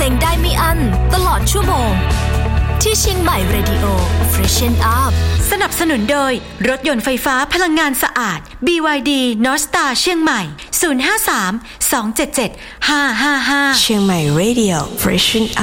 ลงได้ไม่อั้นตลอดชั่วโมงที่เชียงใหม่ Radio Freshen Up สนับสนุนโดยรถยนต์ไฟฟ้าพลังงานสะอาด BYD North Star เชียงใหม่053 277 555 เชียงใหม่ Radio Freshen Up